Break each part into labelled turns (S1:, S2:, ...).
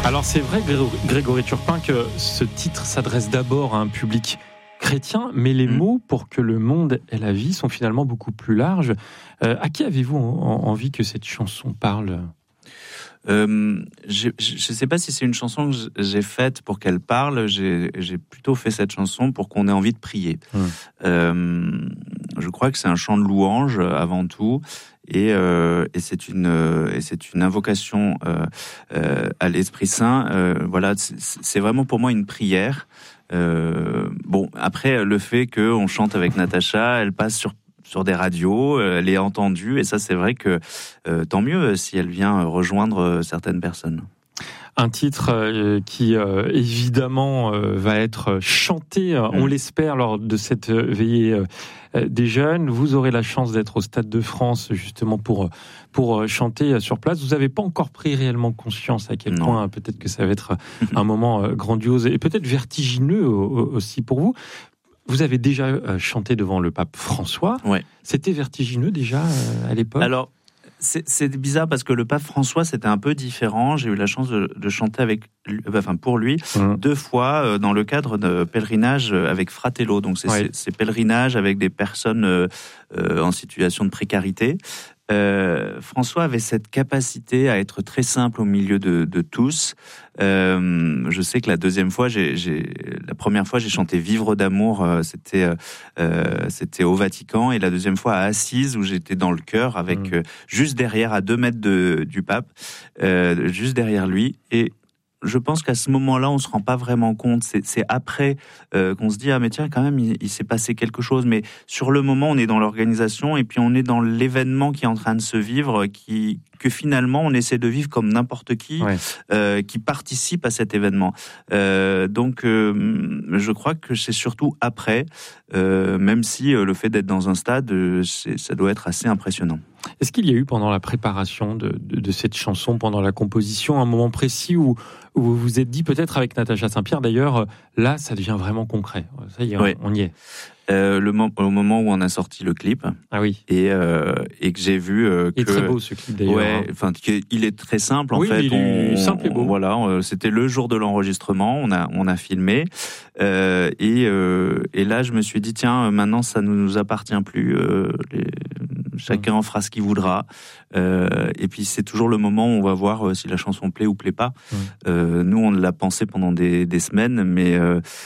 S1: Alors c'est vrai, Grégory Turpin, que ce titre s'adresse d'abord à un public chrétien, mais les mots pour que le monde ait la vie sont finalement beaucoup plus larges. À qui avez-vous envie que cette chanson parle ?
S2: Je sais pas si c'est une chanson que j'ai faite pour qu'elle parle. J'ai plutôt fait cette chanson pour qu'on ait envie de prier. Je crois que c'est un chant de louange avant tout. Et c'est une invocation à l'Esprit Saint. Voilà, c'est vraiment pour moi une prière. Bon, après le fait qu'on chante avec Natacha, elle passe sur des radios, elle est entendue, et ça c'est vrai que tant mieux si elle vient rejoindre certaines personnes.
S1: Un titre qui évidemment va être chanté, on l'espère, lors de cette veillée des jeunes. Vous aurez la chance d'être au Stade de France justement pour chanter sur place. Vous n'avez pas encore pris réellement conscience à quel point peut-être que ça va être un moment grandiose et peut-être vertigineux aussi pour vous. Vous avez déjà chanté devant le pape François.
S2: Ouais.
S1: C'était vertigineux déjà à l'époque ?
S2: Alors, c'est bizarre parce que le pape François, c'était un peu différent. J'ai eu la chance de chanter pour lui 2 fois dans le cadre de pèlerinage avec Fratello. Donc, c'est pèlerinage avec des personnes en situation de précarité. François avait cette capacité à être très simple au milieu de tous. Je sais que la première fois j'ai chanté Vivre d'amour, c'était au Vatican, et la deuxième fois à Assise où j'étais dans le chœur avec juste derrière, à 2 mètres du pape, juste derrière lui. Et je pense qu'à ce moment-là, on se rend pas vraiment compte. C'est après qu'on se dit mais tiens, quand même, il s'est passé quelque chose. Mais sur le moment, on est dans l'organisation et puis on est dans l'événement qui est en train de se vivre, que finalement on essaie de vivre comme n'importe qui participe à cet événement. Donc, je crois que c'est surtout après, même si le fait d'être dans un stade, ça doit être assez impressionnant.
S1: Est-ce qu'il y a eu pendant la préparation de cette chanson, pendant la composition, un moment précis où vous vous êtes dit, peut-être avec Natacha Saint-Pierre d'ailleurs, là ça devient vraiment concret, ça y est, on y est.
S2: Au moment où on a sorti le clip, et que j'ai vu
S1: il est très beau ce clip d'ailleurs.
S2: Il est très simple en fait.
S1: Il est simple et beau.
S2: Voilà, c'était le jour de l'enregistrement, on a filmé, et là je me suis dit tiens, maintenant ça ne nous appartient plus. Chacun en fera ce qu'il voudra. Et puis c'est toujours le moment où on va voir si la chanson plaît ou plaît pas. Nous on l'a pensé pendant des semaines, mais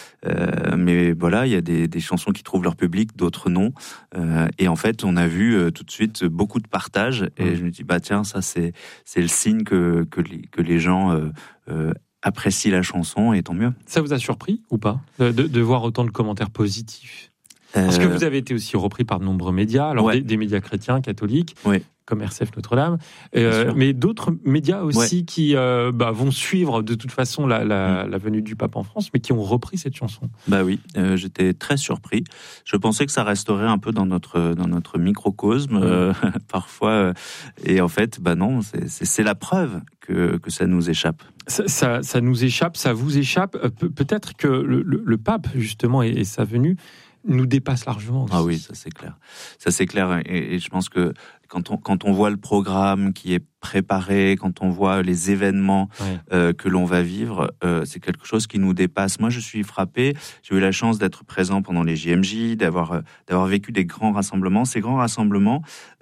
S2: voilà, il y a des chansons qui trouvent leur public, d'autres non. Et en fait, on a vu tout de suite beaucoup de partages. Et je me dis tiens, ça c'est le signe que les gens apprécient la chanson, et tant mieux.
S1: Ça vous a surpris ou pas de voir autant de commentaires positifs? Parce que vous avez été aussi repris par de nombreux médias, alors des médias chrétiens, catholiques, comme RCF Notre-Dame, mais d'autres médias aussi qui vont suivre de toute façon la venue du pape en France, mais qui ont repris cette chanson.
S2: Bah oui, j'étais très surpris. Je pensais que ça resterait un peu dans notre microcosme parfois, et en fait, non, c'est la preuve que ça nous échappe.
S1: Ça nous échappe, ça vous échappe. Peut-être que le pape justement et sa venue nous dépasse largement aussi.
S2: Ah oui, ça c'est clair, et je pense que quand on voit le programme qui est préparé, quand on voit les événements que l'on va vivre, c'est quelque chose qui nous dépasse. Moi, je suis frappé. J'ai eu la chance d'être présent pendant les JMJ, d'avoir vécu des grands rassemblements. Ces grands rassemblements,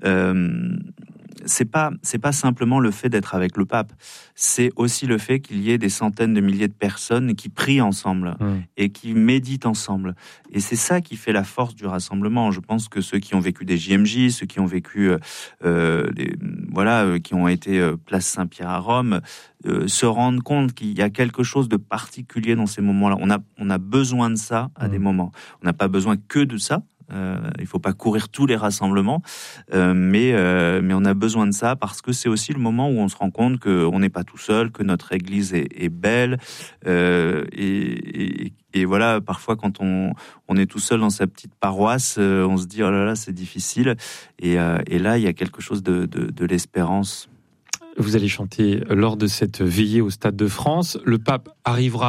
S2: c'est pas simplement le fait d'être avec le pape, c'est aussi le fait qu'il y ait des centaines de milliers de personnes qui prient ensemble et qui méditent ensemble. Et c'est ça qui fait la force du rassemblement. Je pense que ceux qui ont vécu des JMJ, ceux qui ont vécu qui ont été place Saint-Pierre à Rome, se rendent compte qu'il y a quelque chose de particulier dans ces moments-là. On a besoin de ça à des moments. On n'a pas besoin que de ça. Il faut pas courir tous les rassemblements, mais on a besoin de ça parce que c'est aussi le moment où on se rend compte qu'on n'est pas tout seul, que notre église est belle, et voilà, parfois quand on est tout seul dans sa petite paroisse, on se dit oh là là, c'est difficile, et là il y a quelque chose de l'espérance.
S1: Vous allez chanter lors de cette veillée au Stade de France. Le pape arrivera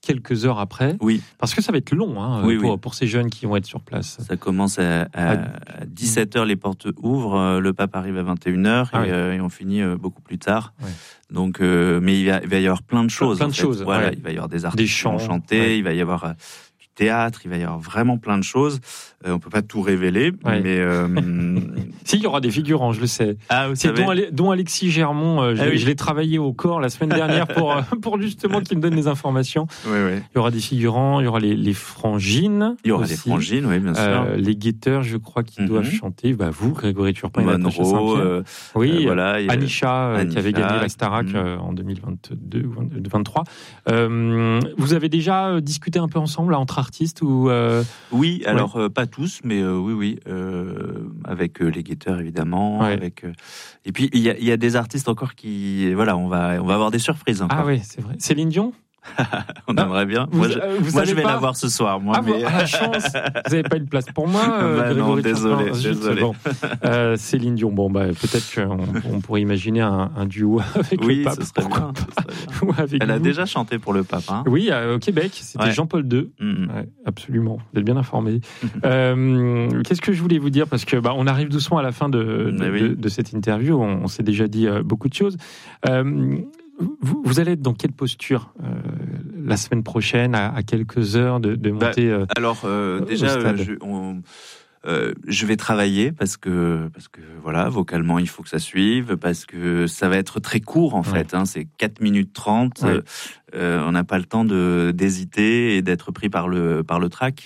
S1: quelques heures après.
S2: Oui.
S1: Parce que ça va être long pour ces jeunes qui vont être sur place.
S2: Ça commence à 17h, les portes ouvrent, le pape arrive à 21h et on finit beaucoup plus tard. Ouais. Donc, mais il va y avoir plein de choses. Voilà, il va y avoir des artistes qui vont chanter, il va y avoir du théâtre, il va y avoir vraiment plein de choses. On peut pas tout révéler, mais
S1: si, il y aura des figurants, je le sais. C'est dont Alexis Germont. Je l'ai travaillé au corps la semaine dernière pour justement qu'il me donne des informations.
S2: Oui.
S1: Il y aura des figurants, il y aura les frangines.
S2: Il y aura
S1: aussi.
S2: Les frangines, oui, bien sûr.
S1: Les guetteurs, je crois, qui doivent chanter. Vous, Grégory Turpin,
S2: Monroe,
S1: voilà, Anisha, qui avait gagné la Starac en 2022 ou 2023. Vous avez déjà discuté un peu ensemble, là, entre artistes ou
S2: Oui, alors pas tous, mais oui, avec les guetteurs évidemment. Et puis il y a des artistes encore qui, voilà, on va avoir des surprises encore.
S1: Ah oui, c'est vrai. Céline Dion.
S2: On aimerait bien. Moi, je vais la voir ce soir.
S1: La chance. Vous n'avez pas une place pour moi.
S2: Non, désolé.
S1: Bon. Céline Dion. Bon, peut-être qu'on pourrait imaginer un duo avec le pape.
S2: Ce serait bien. Elle a déjà chanté pour le pape.
S1: Oui, au Québec. C'était Jean-Paul II. Ouais, absolument. Vous êtes bien informé. Qu'est-ce que je voulais vous dire, parce que on arrive doucement à la fin de cette interview. On s'est déjà dit beaucoup de choses. Vous allez être dans quelle posture la semaine prochaine, à quelques heures de monter
S2: déjà, je vais travailler parce que voilà, vocalement, il faut que ça suive, parce que ça va être très court en fait. C'est 4 minutes 30. On n'a pas le temps d'hésiter et d'être pris par le trac.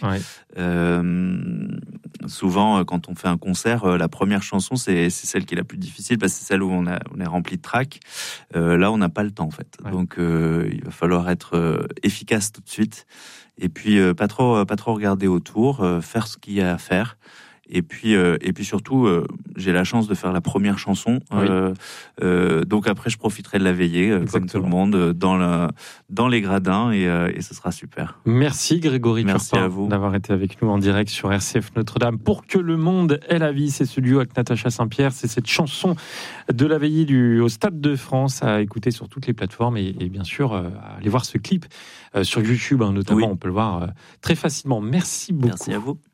S2: Souvent, quand on fait un concert, la première chanson, c'est celle qui est la plus difficile, parce que c'est celle où on est rempli de trac. Là, on n'a pas le temps, en fait. Donc, il va falloir être efficace tout de suite. Et puis, pas trop regarder autour, faire ce qu'il y a à faire. Et puis surtout, j'ai la chance de faire la première chanson. Donc après, je profiterai de la veillée, comme tout le monde, dans les gradins, et ce sera super.
S1: Merci Grégory Turpin
S2: à vous
S1: d'avoir été avec nous en direct sur RCF Notre-Dame. Pour que le monde ait la vie, c'est ce duo avec Natacha Saint-Pierre. C'est cette chanson de la veillée au Stade de France à écouter sur toutes les plateformes, et bien sûr à aller voir ce clip sur YouTube, notamment. On peut le voir très facilement. Merci beaucoup.
S2: Merci à vous.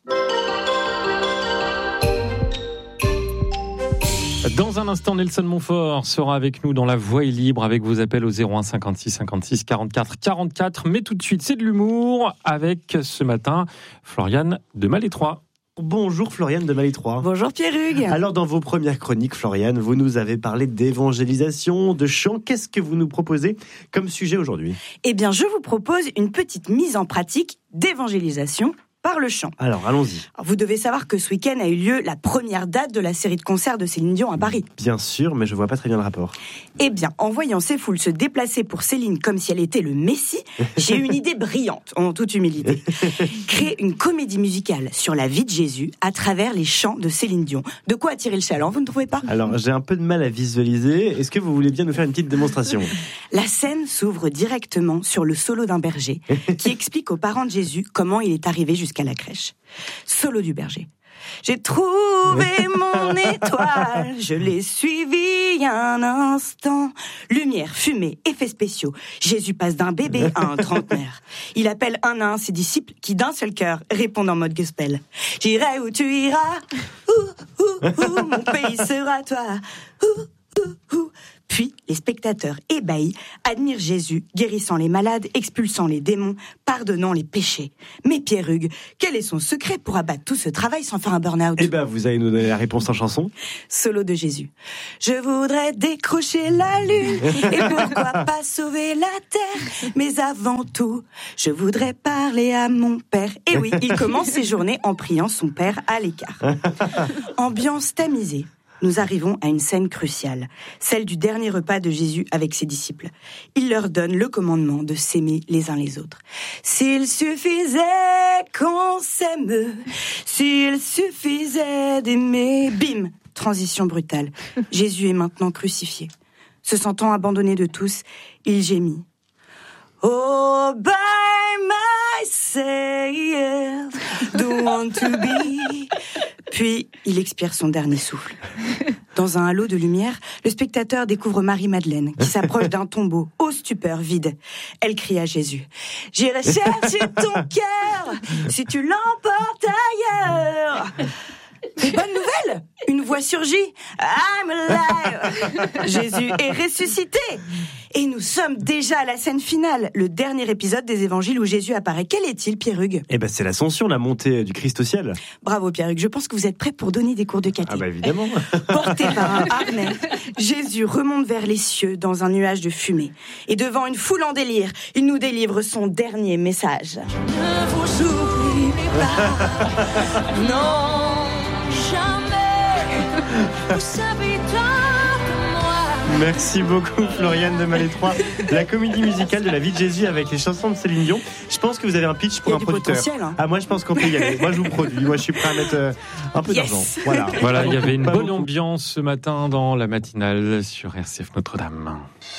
S1: Dans un instant, Nelson Montfort sera avec nous dans La Voix est libre, avec vos appels au 01 56 56 44 44. Mais tout de suite, c'est de l'humour avec ce matin Floriane de Malétroit.
S3: Bonjour Floriane de Malétroit.
S4: Bonjour Pierre-Hugues.
S3: Alors dans vos premières chroniques, Floriane, vous nous avez parlé d'évangélisation, de chant. Qu'est-ce que vous nous proposez comme sujet aujourd'hui ?
S4: Eh bien, je vous propose une petite mise en pratique d'évangélisation par le chant.
S3: Alors, allons-y.
S4: Vous devez savoir que ce week-end a eu lieu la première date de la série de concerts de Céline Dion à Paris.
S3: Bien sûr, mais je vois pas très bien le rapport.
S4: Eh bien, en voyant ces foules se déplacer pour Céline comme si elle était le Messie, j'ai eu une idée brillante, en toute humilité. Créer une comédie musicale sur la vie de Jésus à travers les chants de Céline Dion. De quoi attirer le chaland, vous ne trouvez pas ?
S3: Alors, j'ai un peu de mal à visualiser. Est-ce que vous voulez bien nous faire une petite démonstration ?
S4: La scène s'ouvre directement sur le solo d'un berger qui explique aux parents de Jésus comment il est arrivé jusqu'à la crèche. Solo du berger. J'ai trouvé mon étoile, je l'ai suivi un instant. Lumière, fumée, effets spéciaux. Jésus passe d'un bébé à un trentenaire. Il appelle un à un ses disciples qui, d'un seul cœur, répondent en mode gospel. J'irai où tu iras, mon pays sera toi. Puis, les spectateurs ébahis admirent Jésus, guérissant les malades, expulsant les démons, pardonnant les péchés. Mais Pierre-Hugues, quel est son secret pour abattre tout ce travail sans faire un burn-out ?
S3: Eh ben, vous allez nous donner la réponse en chanson.
S4: Solo de Jésus. Je voudrais décrocher la lune, et pourquoi pas sauver la terre ? Mais avant tout, je voudrais parler à mon père. Et oui, il commence ses journées en priant son père à l'écart. Ambiance tamisée. Nous arrivons à une scène cruciale, celle du dernier repas de Jésus avec ses disciples. Il leur donne le commandement de s'aimer les uns les autres. S'il suffisait qu'on s'aime, s'il suffisait d'aimer, bim, transition brutale. Jésus est maintenant crucifié. Se sentant abandonné de tous, il gémit. Oh, by myself, don't want to be. Puis, il expire son dernier souffle. Dans un halo de lumière, le spectateur découvre Marie-Madeleine, qui s'approche d'un tombeau, ô stupeur vide. Elle crie à Jésus, « J'irai chercher ton cœur, si tu l'emportes ailleurs !» Mais bonne nouvelle, une voix surgit. I'm alive. Jésus est ressuscité. Et nous sommes déjà à la scène finale, le dernier épisode des évangiles où Jésus apparaît. Quel est-il, Pierre-Hugues ?
S3: Eh ben, c'est l'ascension, la montée du Christ au ciel.
S4: Bravo, Pierre-Hugues. Je pense que vous êtes prêt pour donner des cours de caté.
S3: Ah bah évidemment.
S4: Porté par un harnais, Jésus remonte vers les cieux dans un nuage de fumée. Et devant une foule en délire, il nous délivre son dernier message. Ne vous oubliez pas. Non. Jamais, vous savez tant que moi.
S3: Merci beaucoup Floriane de Malétroit. La comédie musicale de la vie de Jésus avec les chansons de Céline Dion. Je pense que vous avez un pitch pour un producteur.
S4: Hein.
S3: Ah moi je pense qu'on peut y aller. Moi je vous produis. Moi je suis prêt à mettre un peu d'argent.
S1: Voilà, il y avait une bonne ambiance ce matin dans la matinale sur RCF Notre-Dame.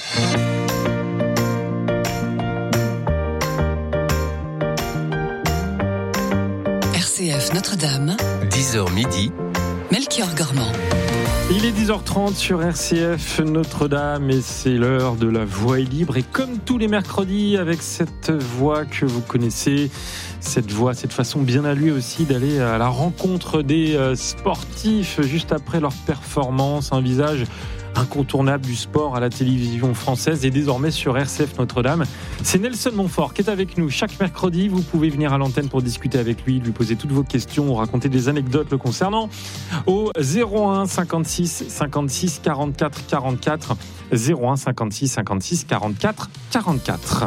S5: RCF Notre-Dame,
S6: 10h midi,
S5: Melchior Gormand.
S1: Il est 10h30 sur RCF Notre-Dame et c'est l'heure de la voix est libre. Et comme tous les mercredis, avec cette voix que vous connaissez, cette voix, cette façon bien à lui aussi d'aller à la rencontre des sportifs juste après leur performance, un visage incontournable du sport à la télévision française et désormais sur RCF Notre-Dame. C'est Nelson Montfort qui est avec nous chaque mercredi. Vous pouvez venir à l'antenne pour discuter avec lui, lui poser toutes vos questions ou raconter des anecdotes le concernant au 01 56 56 44 44 01 56 56 44 44.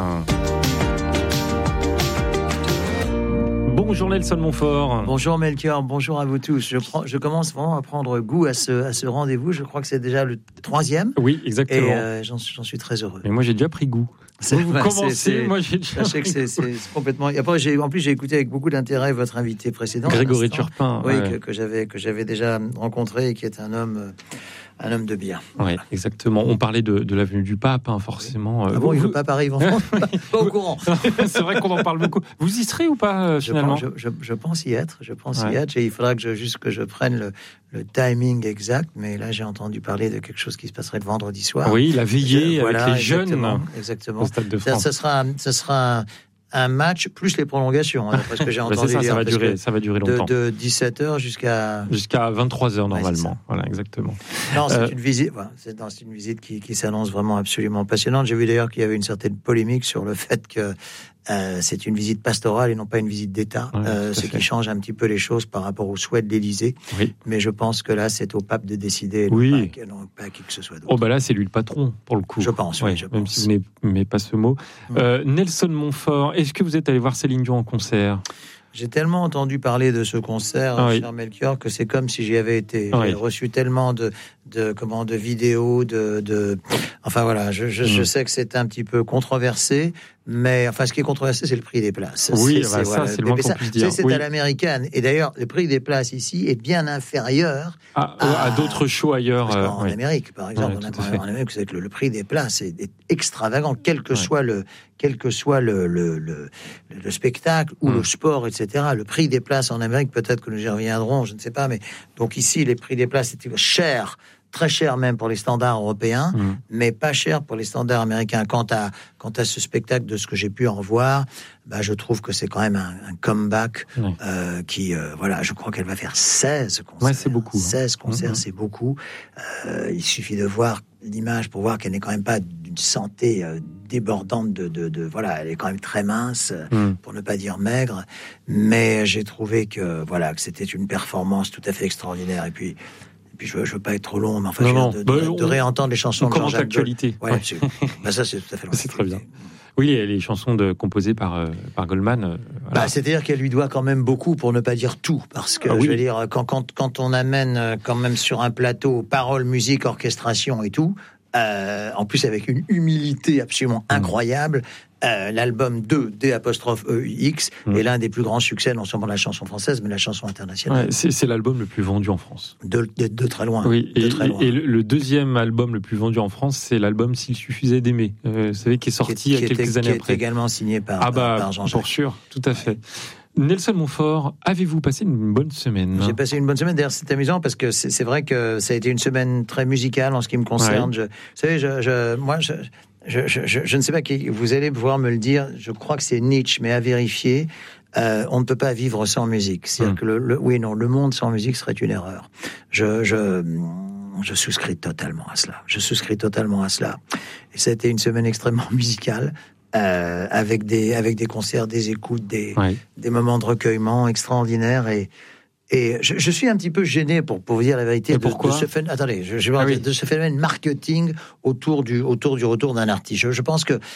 S1: Bonjour Nelson Montfort.
S7: Bonjour Melchior, bonjour à vous tous. Je commence vraiment à prendre goût à ce rendez-vous. Je crois que c'est déjà le 3e.
S1: Oui, exactement.
S7: Et j'en suis très heureux.
S1: Et moi j'ai déjà pris goût. Vous commencez, moi j'ai déjà
S7: sachez que c'est complètement... Et après, en plus j'ai écouté avec beaucoup d'intérêt votre invité précédent.
S1: Grégory Turpin.
S7: Oui, ouais. que j'avais déjà rencontré et qui est un homme de bien.
S1: Oui, exactement. On parlait de l'avenue du Pape, hein, forcément.
S7: Ah bon, le pape arrive en France. Pas au courant.
S1: C'est vrai qu'on en parle beaucoup. Vous y serez ou pas, finalement ?
S7: Je pense y être. Il faudra que je prenne le timing exact, mais là j'ai entendu parler de quelque chose qui se passerait le vendredi soir.
S1: Oui, la veillée avec les jeunes.
S7: Exactement.
S1: Au Stade de France.
S7: Ça sera un match plus les prolongations, d'après ce que j'ai entendu.
S1: Ça va durer longtemps.
S7: De 17h jusqu'à
S1: 23h normalement. Voilà, exactement.
S7: Non, c'est une visite. Voilà, c'est une visite qui s'annonce vraiment absolument passionnante. J'ai vu d'ailleurs qu'il y avait une certaine polémique sur le fait que c'est une visite pastorale et non pas une visite d'État, ce qui change un petit peu les choses par rapport au souhait de l'Élysée. Oui. Mais je pense que là, c'est au pape de décider, non pas à qui que ce soit d'autre.
S1: Oh bah là, c'est lui le patron, pour le coup.
S7: Je pense,
S1: oui, même si vous n'aimez pas ce mot. Nelson Montfort, est-ce que vous êtes allé voir Céline Dion en concert ?
S7: J'ai tellement entendu parler de ce concert, cher Melchior, que c'est comme si j'y avais été. J'ai reçu tellement de vidéos, enfin voilà, je sais que c'est un petit peu controversé, mais enfin ce qui est controversé, c'est le prix des places.
S1: Oui, c'est le moins qu'on puisse dire.
S7: C'est à l'américaine. Et d'ailleurs, le prix des places ici est bien inférieur
S1: à d'autres shows ailleurs.
S7: En Amérique, par exemple, en Amérique, c'est que le prix des places est extravagant, quel que soit le spectacle ou le sport, etc. Le prix des places en Amérique, peut-être que nous y reviendrons, je ne sais pas, mais donc ici, les prix des places étaient chers, très cher même pour les standards européens, mais pas cher pour les standards américains. Quant à ce spectacle, de ce que j'ai pu en voir, je trouve que c'est quand même un comeback qui, je crois qu'elle va faire 16 concerts.
S1: Ouais, c'est beaucoup.
S7: 16 concerts, c'est beaucoup. Il suffit de voir l'image pour voir qu'elle n'est quand même pas d'une santé débordante voilà, elle est quand même très mince, pour ne pas dire maigre, mais j'ai trouvé que c'était une performance tout à fait extraordinaire. Et puis je veux pas être trop long, mais enfin, de réentendre les chansons de Jean-Jacques
S1: l'actualité.
S7: Ça, c'est tout à fait long.
S1: C'est très bien. Oui, les chansons composées par Goldman.
S7: C'est-à-dire qu'elle lui doit quand même beaucoup, pour ne pas dire tout, parce que je veux dire, quand on amène quand même sur un plateau paroles, musique, orchestration et tout, en plus avec une humilité absolument incroyable. L'album 2D'(EUX) est l'un des plus grands succès, non seulement de la chanson française, mais de la chanson internationale.
S1: Ouais, c'est l'album le plus vendu en France.
S7: De très loin.
S1: Oui, et le deuxième album le plus vendu en France, c'est l'album S'il suffisait d'aimer, vous savez, qui est sorti il y a quelques années après.
S7: Qui est également signé par Jean-Jacques.
S1: Pour sûr, tout à fait. Nelson Montfort, avez-vous passé une bonne semaine ?
S7: J'ai passé une bonne semaine. D'ailleurs, c'est amusant parce que c'est vrai que ça a été une semaine très musicale en ce qui me concerne.
S1: Ouais.
S7: Vous savez, je ne sais pas qui, vous allez pouvoir me le dire, je crois que c'est Nietzsche, mais à vérifier, on ne peut pas vivre sans musique. C'est-à-dire que le monde sans musique serait une erreur. Je souscris totalement à cela. Et ça a été une semaine extrêmement musicale. Avec des concerts, des écoutes, des moments de recueillement extraordinaires et je suis un petit peu gêné pour vous dire la vérité de ce phénomène. Attendez, de ce phénomène marketing autour du retour d'un artiste. Je pense que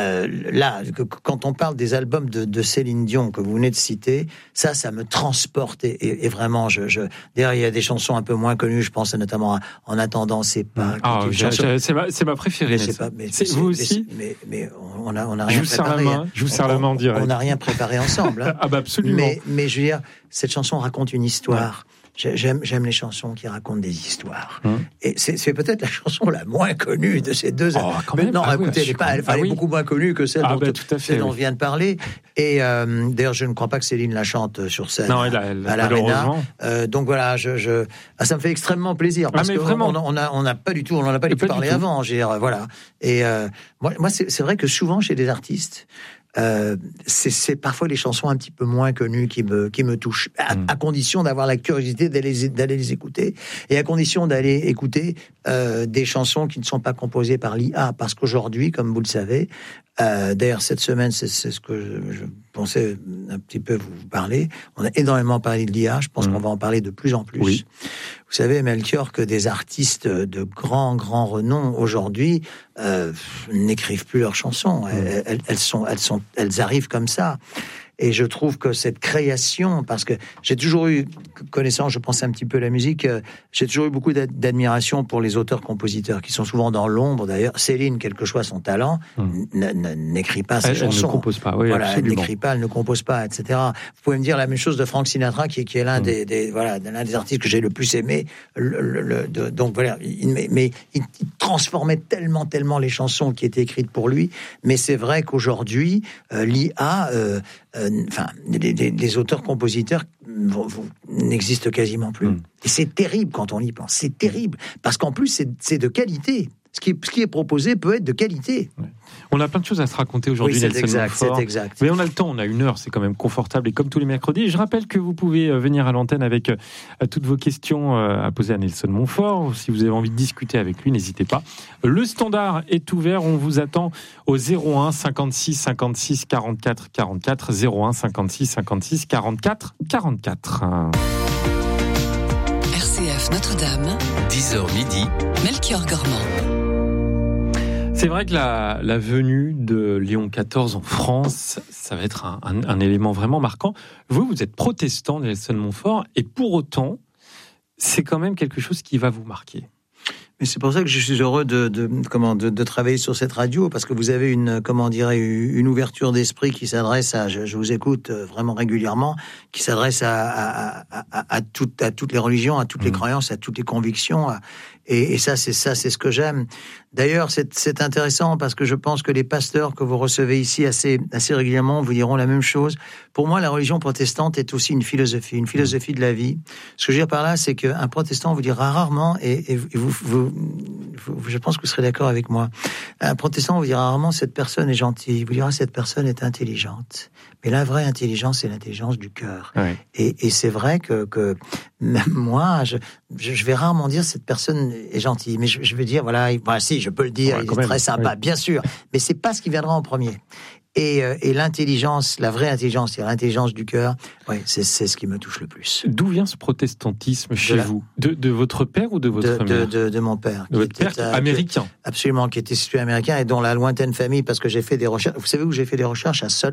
S7: quand on parle des albums de Céline Dion que vous venez de citer, ça me transporte et vraiment, d'ailleurs, il y a des chansons un peu moins connues. Je pense notamment à En attendant, c'est pas.
S1: C'est ma préférée. C'est vous aussi.
S7: Mais on a rien préparé.
S1: Je vous serre la main en direct.
S7: On n'a rien préparé ensemble. Hein.
S1: Ah bah absolument.
S7: Mais je veux dire, cette chanson raconte une histoire. J'aime les chansons qui racontent des histoires. Et c'est peut-être la chanson la moins connue de ces deux. Écoutez, elle est beaucoup moins connue que celle dont on vient de parler. Et d'ailleurs, je ne crois pas que Céline la chante sur scène à l'Arena. Donc voilà, ça me fait extrêmement plaisir parce qu'on n'en a pas du tout parlé avant. Voilà. Et moi, c'est vrai que souvent chez des artistes. C'est parfois les chansons un petit peu moins connues qui me touchent, à condition d'avoir la curiosité d'aller les écouter, et à condition d'aller écouter des chansons qui ne sont pas composées par l'IA, parce qu'aujourd'hui, comme vous le savez, d'ailleurs cette semaine, c'est ce que je pensais un petit peu vous parler, on a énormément parlé de l'IA, je pense qu'on va en parler de plus en plus. Oui. Vous savez, Melchior, que des artistes de grand renom aujourd'hui n'écrivent plus leurs chansons. Elles arrivent comme ça. Et je trouve que cette création, parce que j'ai toujours eu, connaissant, je pense un petit peu à la musique, j'ai toujours eu beaucoup d'admiration pour les auteurs-compositeurs, qui sont souvent dans l'ombre d'ailleurs. Céline, quel que soit son talent, n'écrit pas ses chansons. Elle ne compose pas, elle n'écrit pas, elle ne compose pas, etc. Vous pouvez me dire la même chose de Frank Sinatra, qui est l'un l'un des artistes que j'ai le plus aimé. Donc voilà, mais il transformait tellement les chansons qui étaient écrites pour lui. Mais c'est vrai qu'aujourd'hui, l'IA... les auteurs-compositeurs n'existent quasiment plus. Et c'est terrible quand on y pense. C'est terrible. Parce qu'en plus, c'est de qualité. Ce qui est proposé peut être de qualité.
S1: Ouais. On a plein de choses à se raconter aujourd'hui, Nelson Montfort.
S7: C'est exact.
S1: Mais on a le temps, on a 1 heure, c'est quand même confortable. Et comme tous les mercredis, je rappelle que vous pouvez venir à l'antenne avec toutes vos questions à poser à Nelson Montfort. Si vous avez envie de discuter avec lui, n'hésitez pas. Le standard est ouvert, on vous attend au 01 56 56 44 44, 01 56 56 44 44.
S5: RCF Notre-Dame,
S6: 10h midi,
S5: Melchior Gormand.
S1: C'est vrai que la venue de Léon XIV en France, ça va être un élément vraiment marquant. Vous êtes protestant, Nelson Montfort, et pour autant, c'est quand même quelque chose qui va vous marquer.
S7: Mais c'est pour ça que je suis heureux de travailler sur cette radio, parce que vous avez une ouverture d'esprit qui s'adresse je vous écoute vraiment régulièrement, qui s'adresse à toutes les religions, à toutes les croyances, à toutes les convictions, et ça c'est ce que j'aime. D'ailleurs, c'est intéressant parce que je pense que les pasteurs que vous recevez ici assez régulièrement vous diront la même chose. Pour moi, la religion protestante est aussi une philosophie de la vie. Ce que je veux dire par là, c'est qu'un protestant vous dira rarement, et je pense que vous serez d'accord avec moi, un protestant vous dira rarement cette personne est gentille, il vous dira cette personne est intelligente. Mais la vraie intelligence, c'est l'intelligence du cœur. Ouais. Et c'est vrai que même moi, je vais rarement dire cette personne est gentille, mais je vais dire voilà, si je peux le dire, il est très sympa, bien sûr, mais c'est pas ce qui viendra en premier. Et l'intelligence, la vraie intelligence, c'est l'intelligence du cœur. C'est ce qui me touche le plus.
S1: D'où vient ce protestantisme chez vous ? De votre père ou de votre mère ?
S7: De mon père.
S1: De votre père américain ?
S7: Absolument, qui était situé américain et dont la lointaine famille, parce que j'ai fait des recherches. Vous savez où j'ai fait des recherches ? À Salt